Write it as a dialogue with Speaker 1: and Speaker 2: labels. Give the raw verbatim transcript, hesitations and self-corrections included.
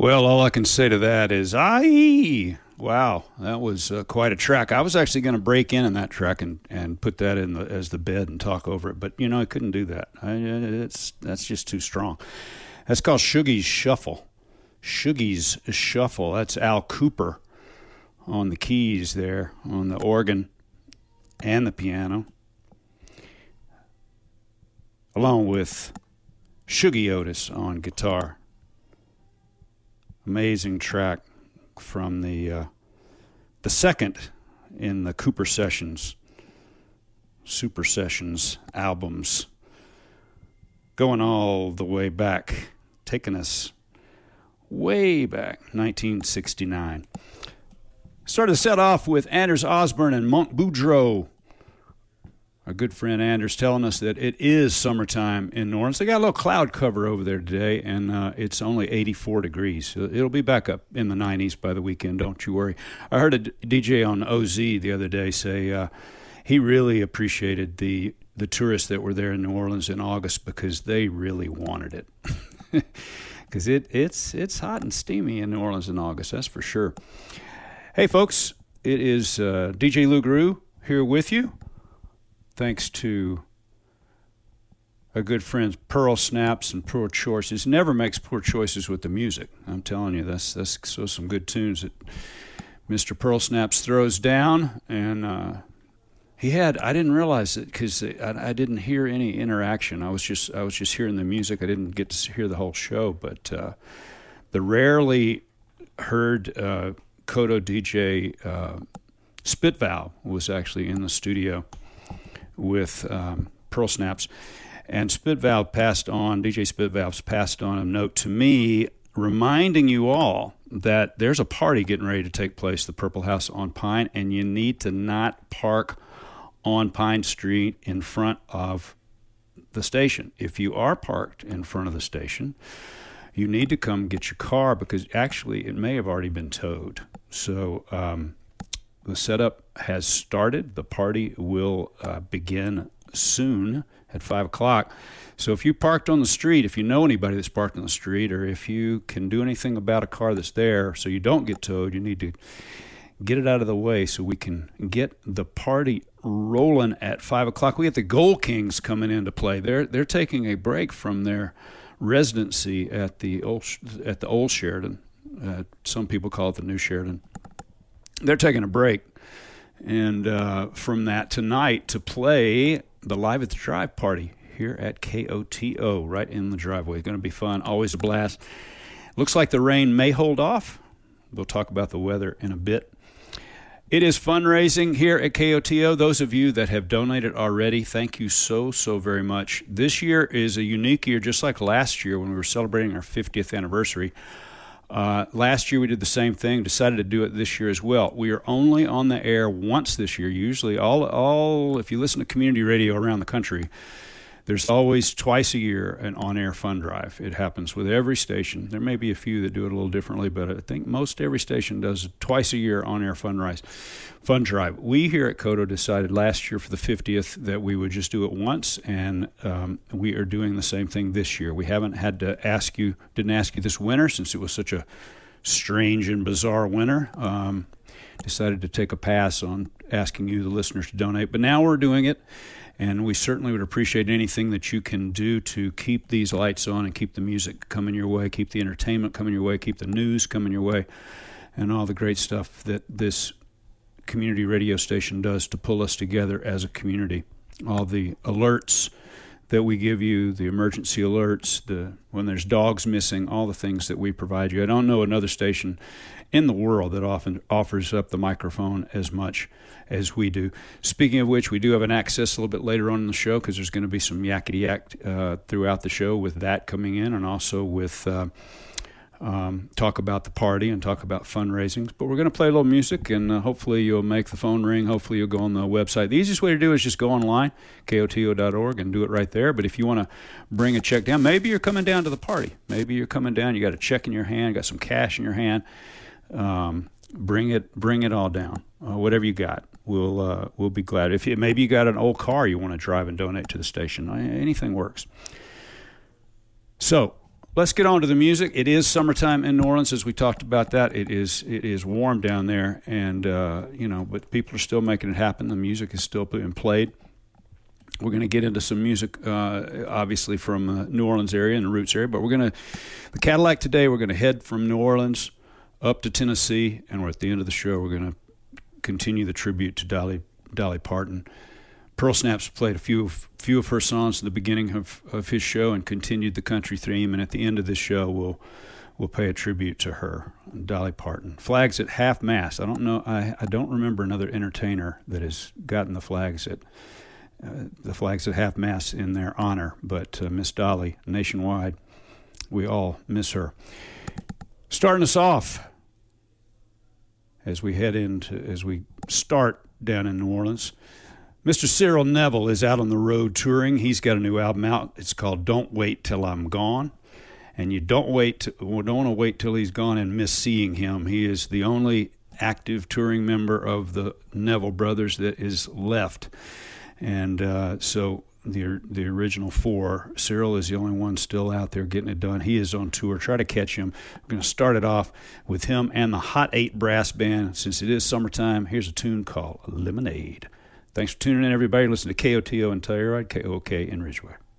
Speaker 1: Well, all I can say to that is, aye. Wow, that was uh, quite a track. I was actually going to break in in that track and, and put that in the, as the bed and talk over it, but you know I couldn't do that. I, it's that's just too strong. That's called Shoogie's Shuffle. Shoogie's Shuffle. That's Al Cooper on the keys there, on the organ and the piano, along with Shoogie Otis on guitar. Amazing track from the uh, the second in the Cooper Sessions, Super Sessions albums, going all the way back, taking us way back, nineteen sixty-nine. Started the set off with Anders Osborne and Monk Boudreaux. Our good friend Anders telling us that it is summertime in New Orleans. They got a little cloud cover over there today, and uh, it's only eighty-four degrees. It'll be back up in the nineties by the weekend, don't you worry. I heard a D J on O Z the other day say uh, he really appreciated the, the tourists that were there in New Orleans in August because they really wanted it. Because it, it's, it's hot and steamy in New Orleans in August, that's for sure. Hey, folks, it is uh, D J Lou Garou here with you. Thanks to our good friends Pearl Snaps and Poor Choices. Never makes poor choices with the music. I'm telling you, that's that's so some good tunes that Mister Pearl Snaps throws down. And uh, he had, I didn't realize it because I, I didn't hear any interaction. I was just I was just hearing the music. I didn't get to hear the whole show. But uh, the rarely heard uh, Kodo D J uh, Spit Valve was actually in the studio with um, Pearl Snaps, and Spit Valve passed on, D J Spit Valve's passed on a note to me reminding you all that there's a party getting ready to take place, the Purple House on Pine, and you need to not park on Pine Street in front of the station. If you are parked in front of the station, you need to come get your car because actually it may have already been towed. So, um, the setup has started. The party will uh, begin soon at five o'clock. So if you parked on the street, if you know anybody that's parked on the street, or if you can do anything about a car that's there so you don't get towed, you need to get it out of the way so we can get the party rolling at five o'clock. We have the Gold Kings coming into play. They're, they're taking a break from their residency at the old, at the old Sheridan. Uh, some people call it the new Sheridan. They're taking a break, and uh, from that tonight to play the Live at the Drive party here at K O T O, right in the driveway. It's going to be fun, always a blast. Looks like the rain may hold off. We'll talk about the weather in a bit. It is fundraising here at K O T O. Those of you that have donated already, thank you so, so very much. This year is a unique year, just like last year when we were celebrating our fiftieth anniversary. Uh, last year we did the same thing, decided to do it this year as well. We are only on the air once this year. Usually all, all if you listen to community radio around the country, there's always twice a year an on-air fund drive. It happens with every station. There may be a few that do it a little differently, but I think most every station does twice a year on-air fund drive. Fund drive. We here at Kodo decided last year for the fiftieth that we would just do it once, and um, we are doing the same thing this year. We haven't had to ask you, didn't ask you this winter since it was such a strange and bizarre winter. Um, decided to take a pass on asking you, the listeners, to donate, but now we're doing it. And we certainly would appreciate anything that you can do to keep these lights on and keep the music coming your way, keep the entertainment coming your way, keep the news coming your way, and all the great stuff that this community radio station does to pull us together as a community. All the alerts that we give you, the emergency alerts, the when there's dogs missing, all the things that we provide you. I don't know another station in the world that often offers up the microphone as much as we do. Speaking of which, we do have an access a little bit later on in the show because there's going to be some yakety yak uh, throughout the show with that coming in, and also with uh, um, talk about the party and talk about fundraising. But we're going to play a little music, and uh, hopefully you'll make the phone ring. Hopefully you'll go on the website. The easiest way to do is just go online, K O T O dot org, and do it right there. But if you want to bring a check down, maybe you're coming down to the party. Maybe you're coming down, you got a check in your hand, got some cash in your hand. Um, bring it, bring it all down. Uh, whatever you got, we'll uh, we'll be glad. If you, maybe you got an old car you want to drive and donate to the station, anything works. So let's get on to the music. It is summertime in New Orleans, as we talked about that. It is it is warm down there, and uh, you know, but people are still making it happen. The music is still being played. We're going to get into some music, uh, obviously from the New Orleans area and the Roots area, but we're going to the Cadillac today. We're going to head from New Orleans up to Tennessee, and we're at the end of the show. We're going to continue the tribute to Dolly Dolly Parton. Pearl Snaps played a few of, few of her songs at the beginning of, of his show and continued the country theme. And at the end of this show, we'll we'll pay a tribute to her, Dolly Parton. Flags at half mast. I don't know. I, I don't remember another entertainer that has gotten the flags at uh, the flags at half mast in their honor. But uh, Miss Dolly, nationwide, we all miss her. Starting us off as we head into as we start down in New Orleans. Mister Cyril Neville is out on the road touring. He's got a new album out. It's called Don't Wait Till I'm Gone. And you don't wait to, don't want to wait till he's gone and miss seeing him. He is the only active touring member of the Neville brothers that is left. And uh, so the the original four, Cyril is the only one still out there getting it done. He is on tour. Try to catch him. We're going to start it off with him and the Hot Eight Brass Band. Since it is summertime, here's a tune called Lemonade. Thanks for tuning in, everybody. Listen to K O T O in Telluride, K O K in Ridgeway.